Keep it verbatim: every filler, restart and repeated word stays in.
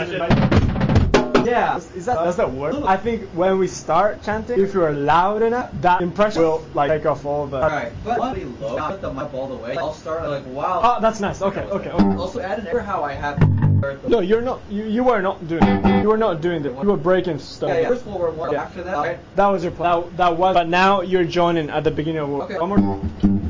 Yeah, is that does that work? I think when we start chanting, if you're loud enough, that impression will like take off all the. Alright, but I want to be low. Not put the mic all the way. I'll start like wow. Oh, that's nice. Okay, okay, okay. Also, add an error how I have. No, you're not. You, you were not doing it. You were not doing that. You were breaking stuff. Yeah, yeah. First forward one. After that, right? That was your plan. That, that was. But now you're joining at the beginning of. Okay. One more.